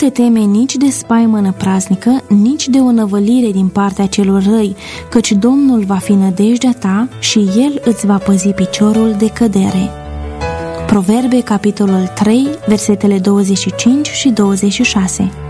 te teme nici de spaimă năprasnică, nici de o năvălire din partea celor răi, căci Domnul va fi nădejdea ta și El îți va păzi piciorul de cădere. Proverbe, capitolul 3, versetele 25 și 26.